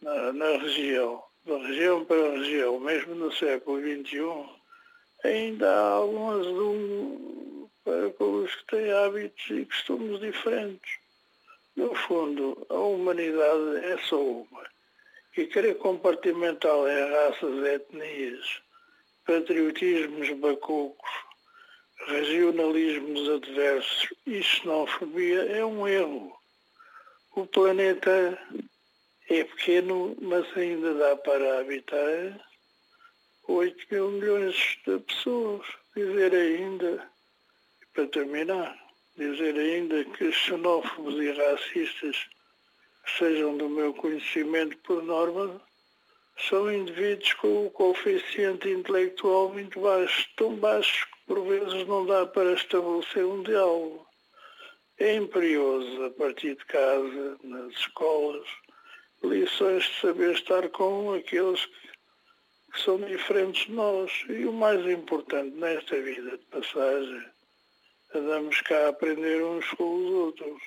na região, da região para a região, mesmo no século XXI, ainda há algum azedume para os que têm hábitos e costumes diferentes. No fundo, a humanidade é só uma. E querer compartimentá-la em raças, etnias, patriotismos bacucos, regionalismos adversos e xenofobia é um erro. O planeta é pequeno, mas ainda dá para habitar 8 mil milhões de pessoas. Dizer ainda, para terminar, dizer ainda que xenófobos e racistas, sejam do meu conhecimento por norma, são indivíduos com o coeficiente intelectual muito baixo, tão baixo que por vezes não dá para estabelecer um diálogo. É imperioso, a partir de casa, nas escolas, lições de saber estar com aqueles que são diferentes de nós. E o mais importante nesta vida de passagem, andamos cá a aprender uns com os outros.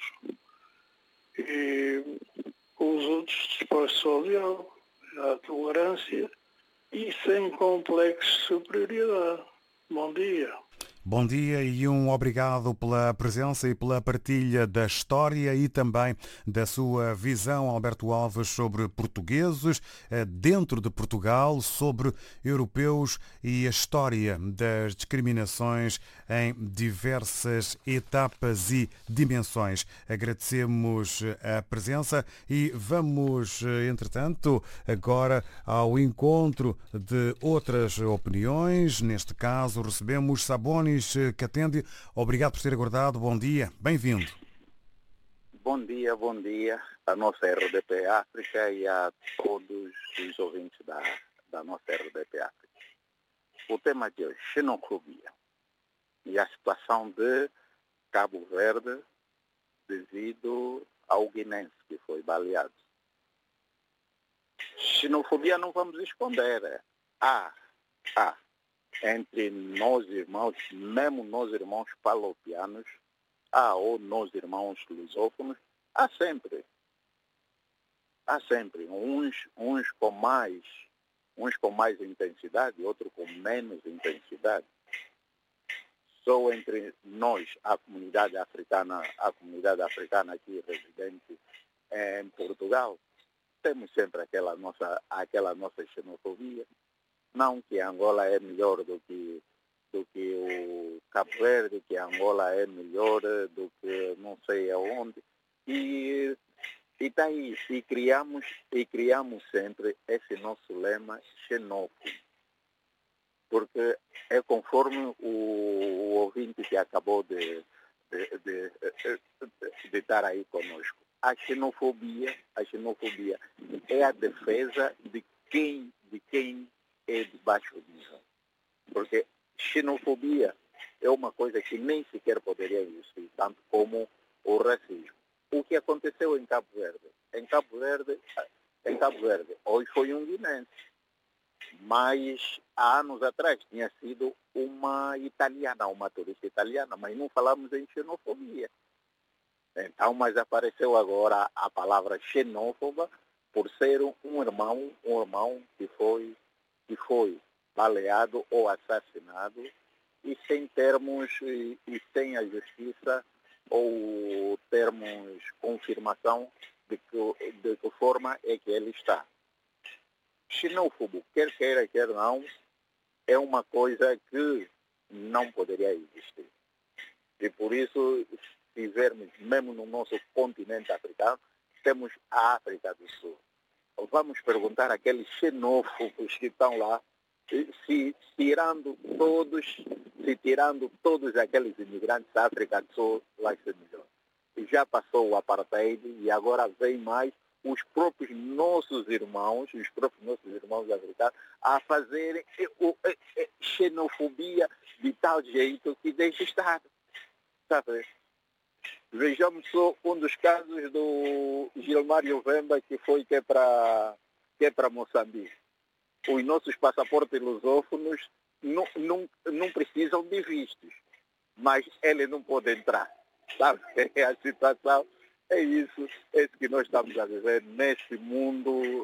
E com os outros dispostos ao diálogo, à tolerância e sem complexo de superioridade. Bom dia. Bom dia e um obrigado pela presença e pela partilha da história e também da sua visão, Alberto Alves, sobre portugueses dentro de Portugal, sobre europeus e a história das discriminações em diversas etapas e dimensões. Agradecemos a presença e vamos, entretanto, agora ao encontro de outras opiniões. Neste caso, recebemos Sabonis Katendi. Obrigado por ter aguardado. Bom dia, bem-vindo. Bom dia à nossa RDP África e a todos os ouvintes da nossa RDP África. O tema de hoje, xenofobia e a situação de Cabo Verde devido ao guinense que foi baleado. Xenofobia não vamos esconder. Entre nós irmãos, mesmo nós irmãos palopianos, ou nós irmãos lusófonos, há sempre uns com mais intensidade, outros com menos intensidade. Só entre nós, a comunidade africana aqui residente em Portugal, temos sempre aquela nossa xenofobia. Não que Angola é melhor do que o Cabo Verde, que Angola é melhor do que não sei aonde. E está aí, e criamos sempre esse nosso lema xenófobo. Porque é conforme o ouvinte que acabou de estar aí conosco. A xenofobia é a defesa de quem é de baixo nível. Porque xenofobia é uma coisa que nem sequer poderia existir, tanto como o racismo. O que aconteceu em Cabo Verde? Em Cabo Verde, hoje foi um guinense, mas há anos atrás tinha sido uma turista italiana, mas não falamos em xenofobia. Então, mas apareceu agora a palavra xenófoba por ser um irmão que foi baleado ou assassinado e sem termos e sem a justiça ou termos confirmação de que forma é que ele está. Xenófobo, quer queira, quer não, é uma coisa que não poderia existir. E por isso, se vermos mesmo no nosso continente africano, temos a África do Sul. Vamos perguntar àqueles xenófobos que estão lá, se tirando todos aqueles imigrantes da África do Sul, vai ser melhor. Já passou o apartheid e agora vem mais os próprios nossos irmãos africanos a fazerem xenofobia de tal jeito que deixa estar. Sabe? Vejamos só um dos casos do Gilmário Vemba, que é para Moçambique. Os nossos passaportes lusófonos não precisam de vistos, mas ele não pode entrar. Sabe? A situação é isso que nós estamos a viver nesse mundo